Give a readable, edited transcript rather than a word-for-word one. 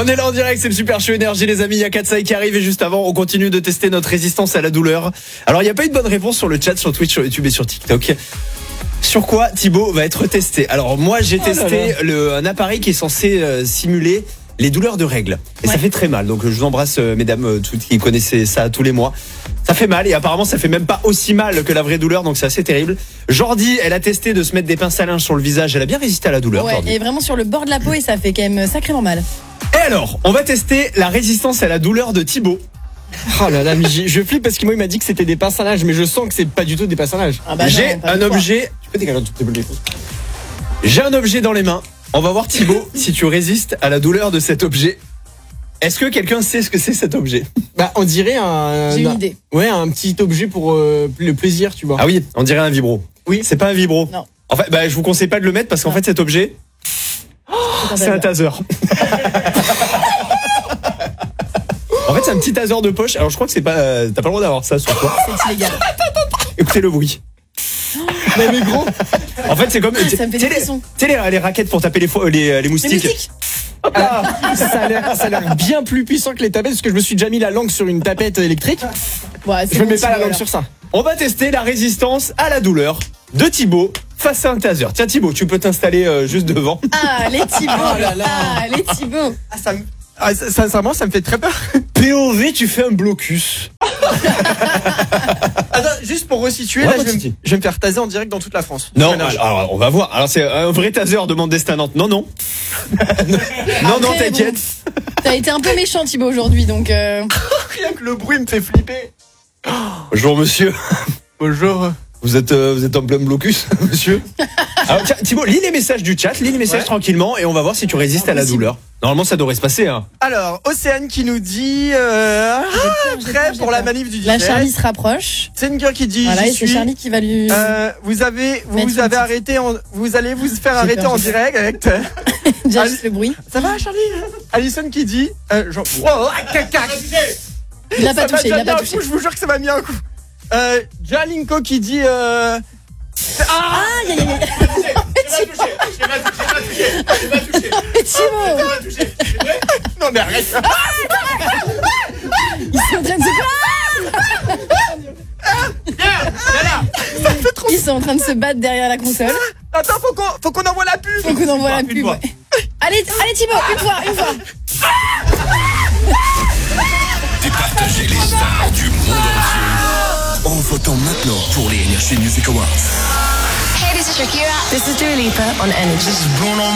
On est là en direct, c'est le Super Show Énergie les amis, il y a Katsai qui arrive et juste avant on continue de tester notre résistance à la douleur. Alors il n'y a pas eu de bonne réponse sur le chat, sur Twitch, sur YouTube et sur TikTok. Sur quoi Thibaut va être testé? Alors moi j'ai testé un appareil qui est censé simuler les douleurs de règles. Et ça fait très mal, donc je vous embrasse mesdames toutes qui connaissaient ça tous les mois. Ça fait mal et apparemment ça fait même pas aussi mal que la vraie douleur, donc c'est assez terrible. Jordi, elle a testé de se mettre des pinces à linge sur le visage, elle a bien résisté à la douleur. Ouais, Jordi. et vraiment sur le bord de la peau et ça fait quand même sacrément mal. Et alors, on va tester la résistance à la douleur de Thibaut. Oh là là, mais je flippe parce que moi il m'a dit que c'était des pinces à linge, mais je sens que c'est pas du tout des pinces à linge. Ah bah J'ai non, pas un du tout. objet. Tu peux décaler un tout petit peu les choses. J'ai un objet dans les mains. On va voir Thibaut si tu résistes à la douleur de cet objet. Est-ce que quelqu'un sait ce que c'est cet objet? Bah on dirait J'ai une idée. Ouais, un petit objet pour le plaisir, tu vois. Ah oui, on dirait un vibro. Oui. C'est pas un vibro. Non. En fait, je vous conseille pas de le mettre parce qu'en fait cet objet, c'est un taser. En fait, c'est un petit taser de poche. Alors je crois que c'est pas, t'as pas le droit d'avoir ça sur toi. C'est illégal. Écoutez le bruit. Mais gros, Ah, En fait, c'est comme, ça me fait des frissons. tu sais les raquettes pour taper les Les moustiques. moustiques. ça a l'air bien plus puissant que les tapettes parce que je me suis déjà mis la langue sur une tapette électrique. Ouais, c'est Je me bon, mets pas la Thibaut, langue alors. sur ça. On va tester la résistance à la douleur de Thibaut face à un taser. Tiens Thibaut, tu peux t'installer juste devant. Ah, les Thibaut. Oh là là. Ah, les Thibaut. Sincèrement, ça me fait très peur. POV, tu fais un blocus. Attends, juste pour resituer, Ouais, là, pas je de vais, souci. je vais me faire taser en direct dans toute la France. Non, Ménage. alors on va voir. Alors c'est un vrai taser, demande Destin Nantes. Non, non. non, Après, t'inquiète. T'as été un peu méchant Thibaut aujourd'hui donc Rien que le bruit me fait flipper. Bonjour monsieur. Bonjour. Vous êtes en plein blocus, monsieur. Alors tiens, Thibaut, lis les messages du chat, lis les messages Ouais. tranquillement et on va voir si tu résistes à la douleur. Normalement, ça devrait se passer, hein. Alors, Océane qui nous dit prêt pour la manif du 17. la Charlie se rapproche. Sengur qui dit Voilà, j'y et c'est suis. Charlie qui va lui. Vous allez vous faire J'ai arrêter peur, en j'ai direct avec Déjà juste le bruit. ça va Charlie. Alison qui dit Il l'a pas ça m'a touché, il déjà l'a mis un pas coup, touché. je vous jure que ça m'a mis un coup. Jalinko qui dit Aïe aïe aïe aïe. Thibaut, non mais arrête. ils sont en train de se. Ils sont en train de se battre derrière la console. Attends, faut qu'on envoie la pub. Faut qu'on envoie la pub. fois. Ouais. Allez Thibaut, une fois. Départagez les stars du monde entier en votant maintenant pour les Energy Music Awards. Hey, this is Shakira. This is Dua Lipa on Energy. This is Bruno